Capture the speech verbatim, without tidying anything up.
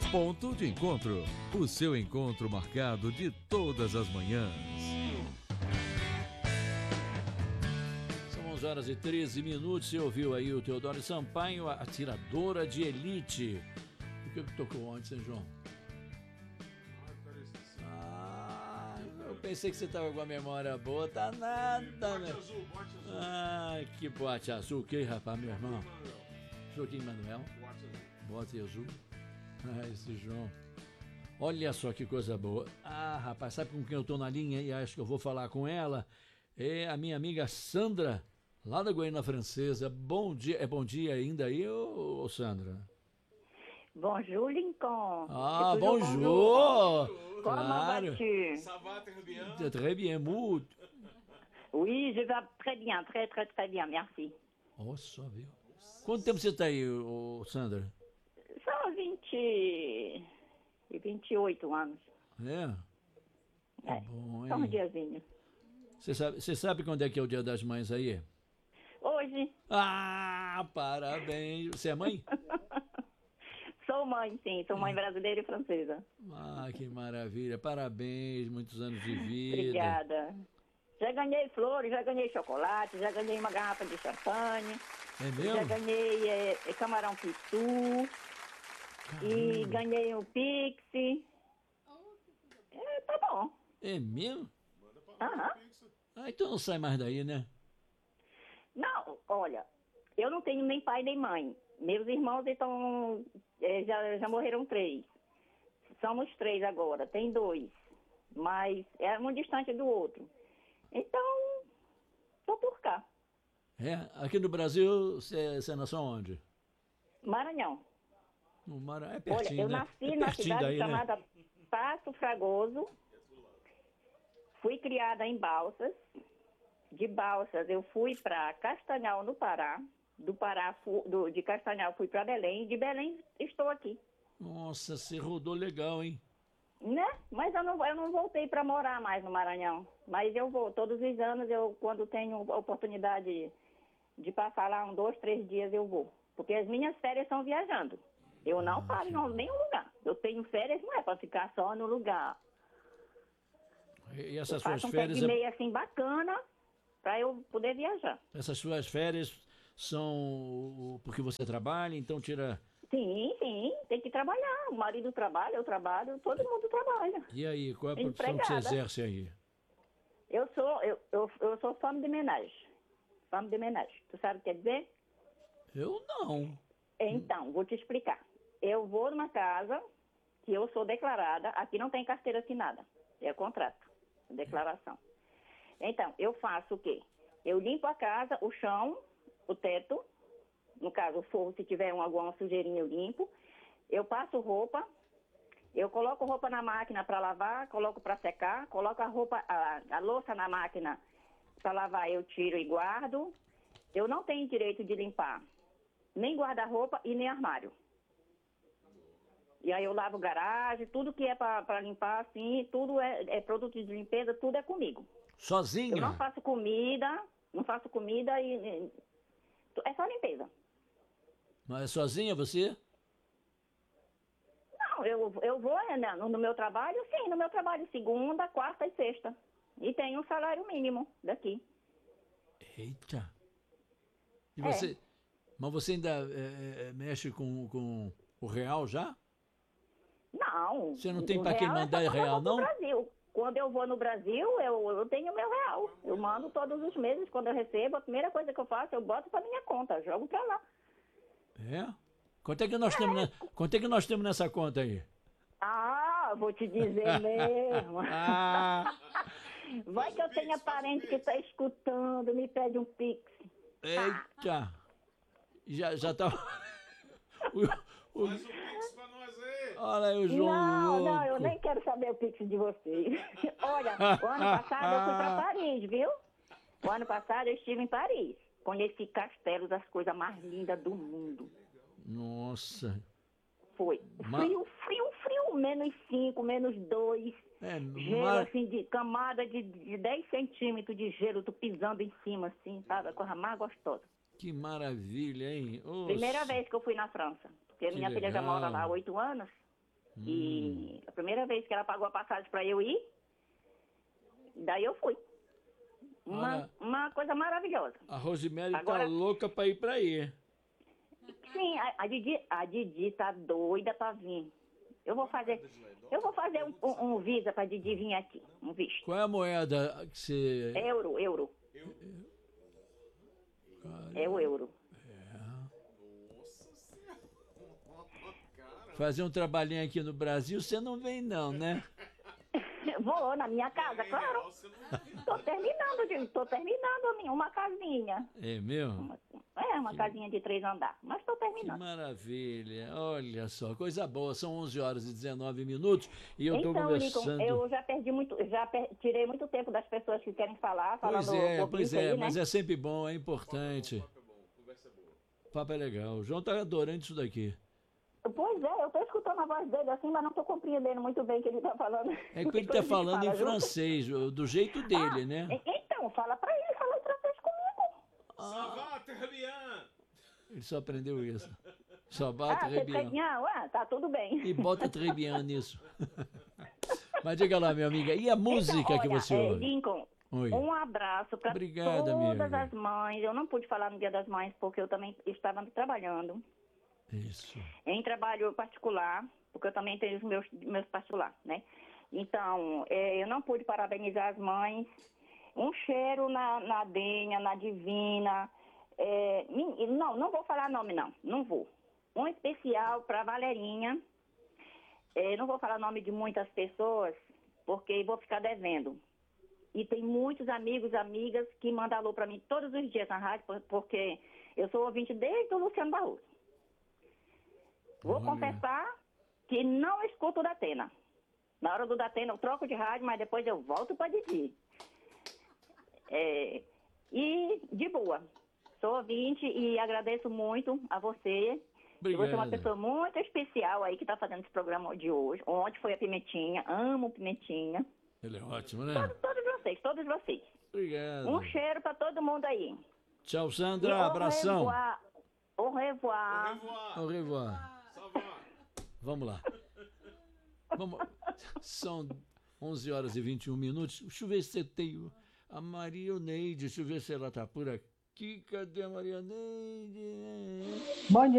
Ponto de Encontro, o seu encontro marcado de todas as manhãs. São onze horas e treze minutos. Você ouviu aí o Teodoro Sampaio, a atiradora de elite. O que que tocou ontem, São João? Ah, eu pensei que você estava com a memória boa. Tá nada, né? Ah, que boate azul. Que rapaz, meu irmão? Joaquim Manuel. Bote azul. Ah, esse João. Olha só que coisa boa. Ah, rapaz, sabe com quem eu tô na linha e acho que eu vou falar com ela? É a minha amiga Sandra, lá da Guiana Francesa. Bom dia. É bom dia ainda aí, ô, ô Sandra? Bonjour, Lincoln. Ah, bonjour. Comment Claro. vas-tu? Ça va très bien. Très bien, muito. Oui, je vais très bien, très, très, très bien, merci. Olha só, viu? Quanto tempo você tá aí, ô, Sandra? São vinte e vinte e oito anos. É? É, Bom, só um hein? diazinho. Você sabe, você sabe quando é que é o Dia das Mães aí? Hoje, Ah, parabéns. Você é mãe? sou mãe, sim, sou mãe brasileira e francesa. Ah, que maravilha. Parabéns, muitos anos de vida. Obrigada. Já ganhei flores, já ganhei chocolate, já ganhei uma garrafa de champanhe, É já mesmo? ganhei é, é, camarão pitu e ganhei um pix. É, tá bom. É mesmo? Aham. Ah, então não sai mais daí, né? Não, olha, eu não tenho nem pai nem mãe. Meus irmãos então eh, já, já morreram três. Somos três agora, tem dois. Mas é um distante do outro. Então, tô por cá. É? Aqui no Brasil, você, você nasceu onde? Maranhão. No Mara... É Olha, pertinho, eu né? nasci É na pertinho cidade daí, né? chamada Passo Fragoso. Fui criada em Balsas. De Balsas eu fui para Castanhal, no Pará. Do Pará, fu- do, de Castanhal fui para Belém. De Belém estou aqui. Nossa, você rodou legal, hein? Né? Mas eu não, eu não voltei para morar mais no Maranhão. Mas eu vou, todos os anos, eu, quando tenho a oportunidade de passar lá uns dois, três dias, eu vou. Porque as minhas férias são viajando. Eu não Ah, paro que em bom. nenhum lugar. Eu tenho férias, não é para ficar só no lugar. E e Eu essas suas faço um pé férias, de é- meia assim bacana para eu poder viajar. essas suas férias são porque você trabalha, então tira. Sim, sim, tem que trabalhar. O marido trabalha, eu trabalho, todo mundo trabalha. E aí, qual é a profissão que você Empregada. exerce aí? Eu sou, eu, eu, eu sou femme de ménage. Femme de ménage. Tu sabe o que quer dizer? Eu não. Então, vou te explicar. Eu vou numa casa que eu sou declarada, aqui não tem carteira assinada, é contrato, declaração. Então, eu faço o quê? Eu limpo a casa, o chão, o teto, no caso, o forro, se tiver um, alguma sujeirinha eu limpo. Eu passo roupa, eu coloco roupa na máquina para lavar, coloco para secar, coloco a roupa, a, a louça na máquina para lavar, eu tiro e guardo. Eu não tenho direito de limpar nem guarda-roupa e nem armário. E aí eu lavo garagem, tudo que é para limpar, assim, tudo é, é produto de limpeza, tudo é comigo. Eu Sozinha? não faço comida, não faço comida e, e é só limpeza. Mas é sozinha você? Não, eu, eu vou né, no, no meu trabalho, sim, no meu trabalho segunda, quarta e sexta. E tenho um salário mínimo daqui. Eita. E É. você. Mas você ainda é, é, mexe com, com o real já? Não. Você não tem o pra quem real é mandar só quando eu real, vou pro não? Brasil. Quando eu vou no Brasil, eu, eu tenho meu real. Eu mando todos os meses, quando eu recebo, a primeira coisa que eu faço, eu boto pra minha conta, jogo pra lá. É? Quanto é que nós temos, na- quanto é que nós temos nessa conta aí? Ah, vou te dizer mesmo. Ah, Vai que eu tenha parente que está escutando, me pede um pix. eita. Já, já tá. O, o, Faz o pix pra nós aí. olha aí o João Não, louco. não, eu nem quero saber o pix de vocês. Olha, o ano passado eu fui para Paris, viu? O ano passado eu estive em Paris. Conheci castelos, as coisas mais lindas do mundo. Nossa. Foi. Ma- Frio, frio, frio, menos cinco, menos dois. É, Gelo, mar... assim, de camada de, de dez centímetros de gelo, tu pisando em cima, assim, sabe? A coisa mais gostosa. que maravilha, hein? Oxe. Primeira vez que eu fui na França. Porque Que minha filha já legal. mora lá há oito anos. Hum. E a primeira vez que ela pagou a passagem para eu ir, daí eu fui. Uma, Olha, uma coisa maravilhosa. A Rosemary Agora- tá louca pra ir pra aí. Sim, a, a Didi, a Didi tá doida pra vir. Eu vou fazer, eu vou fazer um, um, um visa pra Didi vir aqui, um visto. Qual é a moeda que você... Euro, euro. É o euro. Fazer um trabalhinho aqui no Brasil, você não vem não, né? Vou na minha casa, claro. Tô terminando, de, tô terminando a minha, uma casinha. É mesmo? Uma- É, uma casinha de três andares, mas tô Que terminando. maravilha. Olha só, coisa boa. São onze horas e dezenove minutos e eu tô Então, conversando... Lincoln, eu já perdi muito, já per- tirei muito tempo das pessoas que querem falar, falando Pois é, bobinho pois é, aí, mas né? é sempre bom, é importante. O papo é legal. O João tá adorando isso daqui. Pois é, eu tô escutando a voz dele assim, mas não tô compreendendo muito bem o que ele tá falando. É que ele Depois a tá gente falando fala em junto. francês, do jeito dele, Ah, né? e- Então, fala pra ele, fala em francês comigo. Ça va, très bien. Ele só aprendeu isso. Só Ah, bate você très bien. Ué, tá tudo bem. E bota très bien nisso. Mas diga lá, minha amiga, e a música Então, que olha, você é, ouve? Lincoln, Oi. um abraço para Obrigada, todas amiga. as mães. Eu não pude falar no Dia das Mães porque eu também estava trabalhando Isso. em trabalho particular, porque eu também tenho os meus, meus particulares, né? Então, é, eu não pude parabenizar as mães. Um cheiro na, na Denha, na Divina. É, min- não, não vou falar nome, não. Não vou. Um especial para Valerinha. É, não vou falar nome de muitas pessoas, porque vou ficar devendo. E tem muitos amigos, amigas que mandam alô para mim todos os dias na rádio, por- porque eu sou ouvinte desde o Luciano Barroso. Vou Olha. confessar que não escuto o Datena. Na hora do Datena eu troco de rádio, mas depois eu volto para Didi. É, e de boa. Sou ouvinte e agradeço muito a você. E você é uma Obrigado. pessoa muito especial aí que está fazendo esse programa de hoje. Ontem foi a Pimentinha, amo Pimentinha. Ele é ótimo, né? Todos, todos vocês, todos vocês. Obrigado. Um cheiro para todo mundo aí. Tchau, E Sandra. au Abração. revoir. Au revoir. Revoir. Au revoir. Ça va. Vamos lá. Vamos. São onze horas e vinte e um minutos. Deixa eu ver se você tem o- a Maria Neide. Deixa eu ver se ela tá por aqui. Cadê a Maria Neide? Bom dia.